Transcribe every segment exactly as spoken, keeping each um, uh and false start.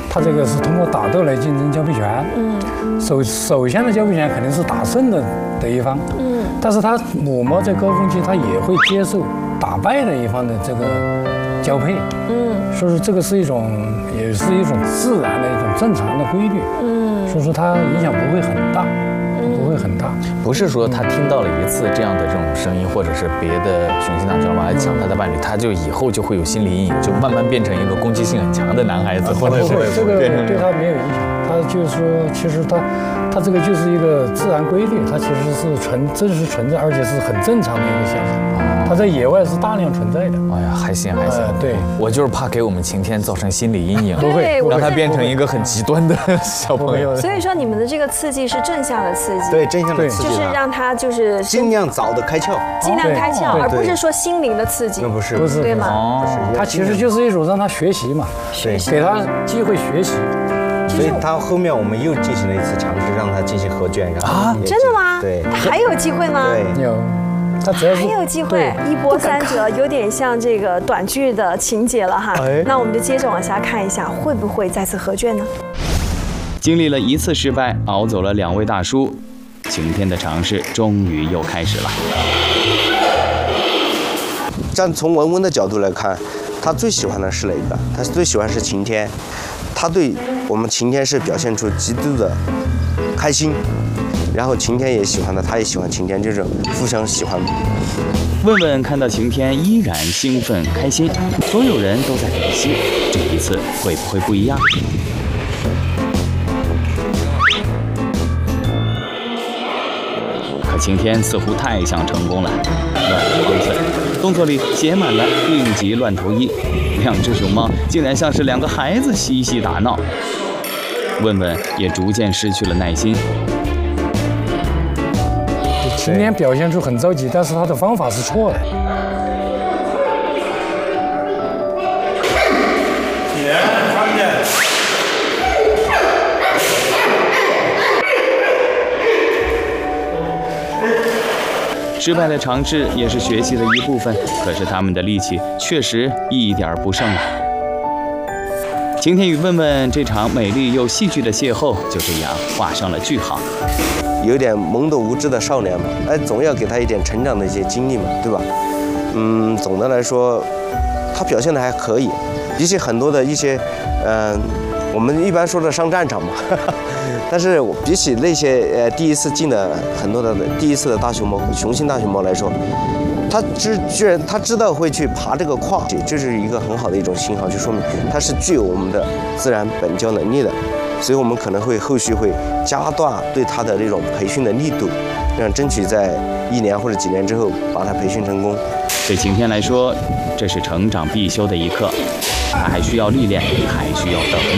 它这个是通过打斗来竞争交配权。嗯，首首先的交配权肯定是打胜的的一方。嗯，但是它母猫在高峰期它也会接受打败的一方的这个交配。嗯，所以说这个是一种也是一种自然的一种正常的规律。嗯，所以说它影响不会很大。不会很大， 不是说他听到了一次这样的这种声音，或者是别的雄性大熊猫来抢他的伴侣，他就以后就会有心理阴影，就慢慢变成一个攻击性很强的男孩子，或者是这个对他没有影响。他就是说，其实他他这个就是一个自然规律，它其实是存真实存在，而且是很正常的一个现象。它在野外是大量存在的。 哎呀，还行还行。 对， 我就是怕给我们晴天造成心理阴影， 不会让他变成一个很极端的小朋友。 所以说，你们的这个刺激是正向的刺激。 对，正向的刺激， 就是让他就是尽量早的开窍， 尽量开窍，而不是说心灵的刺激。 那不是， 不是， 对吗？ 哦， 它其实就是一种让他学习嘛， 对， 给他机会学习。 所以他后面我们又进行了一次尝试，让他进行合圈，然后啊，真的吗？ 对， 他还有机会吗？ 对， 有。他只要是还有机会，一波三折，有点像这个短剧的情节了哈。那我们就接着往下看一下，会不会再次合卷呢？ 经历了一次失败，熬走了两位大叔，晴天的尝试终于又开始了。 站从文文的角度来看，他最喜欢的是哪个？他最喜欢是晴天，他对我们晴天是表现出极度的开心。然后晴天也喜欢他，他也喜欢晴天，这种互相喜欢。 问问看到晴天依然兴奋开心，所有人都在比心，这一次会不会不一样？可晴天似乎太想成功了，乱头方寸，动作里写满了病急乱投医，两只熊猫竟然像是两个孩子嬉戏打闹。问问也逐渐失去了耐心。 晴天表现出很着急，但是他的方法是错的。 失败的尝试也是学习的一部分，可是他们的力气确实一点不剩了。晴天与问问这场美丽又戏剧的邂逅就这样画上了句号。 有点懵懂无知的少年嘛，哎，总要给他一点成长的一些经历嘛，对吧？嗯，总的来说，他表现的还可以，比起很多的一些，嗯、呃，我们一般说的上战场嘛，但是比起那些呃第一次进的很多的第一次的大熊猫、雄性大熊猫来说，他知居然他知道会去爬这个跨，这是一个很好的一种信号，就说明他是具有我们的自然本教能力的。所以我们可能会后续会加大对他的这种培训的力度，让争取在一年或者几年之后把他培训成功。 对晴天来说，这是成长必修的一课，他还需要历练，还需要等。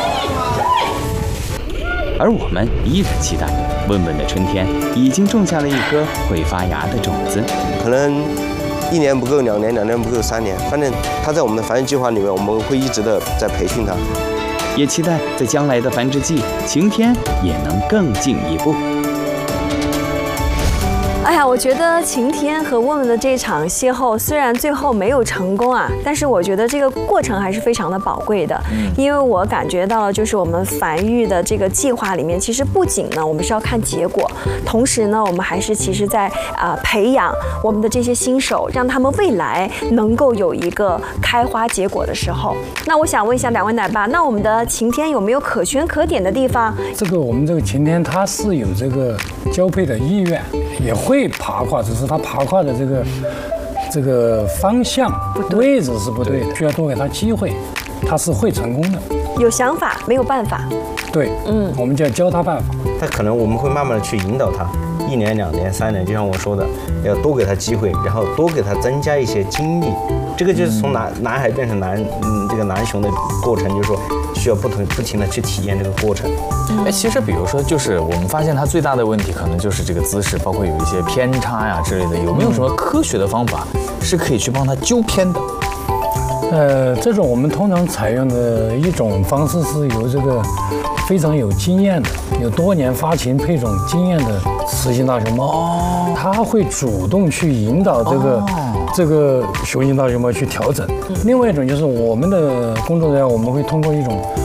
而我们依然期待问问的春天已经种下了一颗会发芽的种子。 可能一年不够，两年，两年不够，三年，反正他在我们的繁育计划里面，我们会一直的在培训他。 也期待在将来的繁殖季，晴天也能更进一步。 哎呀，我觉得晴天和问问的这场邂逅虽然最后没有成功啊，但是我觉得这个过程还是非常的宝贵的，因为我感觉到了，就是我们繁育的这个计划里面，其实不仅呢我们是要看结果，同时呢我们还是其实在啊、呃、培养我们的这些新手，让他们未来能够有一个开花结果的时候。那我想问一下两位奶爸，那我们的晴天有没有可圈可点的地方？ 这个我们这个晴天它是有这个交配的意愿，也会爬跨，只是它爬跨的这个这个方向位置是不对的，需要多给它机会，它是会成功的。 有想法没有办法。 对，嗯，我们就要教他办法。 他可能我们会慢慢的去引导他，一年、两年、三年，就像我说的，要多给他机会，然后多给他增加一些经历。这个就是从男男孩变成男嗯这个男熊的过程，就是说需要不同不停的去体验这个过程。 哎，其实比如说，就是我们发现它最大的问题可能就是这个姿势，包括有一些偏差呀之类的。有没有什么科学的方法是可以去帮它纠偏的？ 呃，这种我们通常采用的一种方式是由这个非常有经验的、有多年发情配种经验的雌性大熊猫，它会主动去引导这个、哦、这个雄性大熊猫去调整。另外一种就是我们的工作人员，我们会通过一种